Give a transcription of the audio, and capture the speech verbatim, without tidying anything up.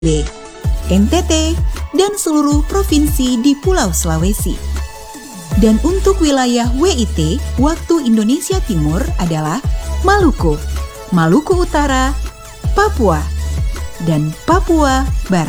B, N T T, dan seluruh provinsi di Pulau Sulawesi. Dan untuk wilayah W I T, waktu Indonesia Timur adalah Maluku, Maluku Utara, Papua, dan Papua Barat.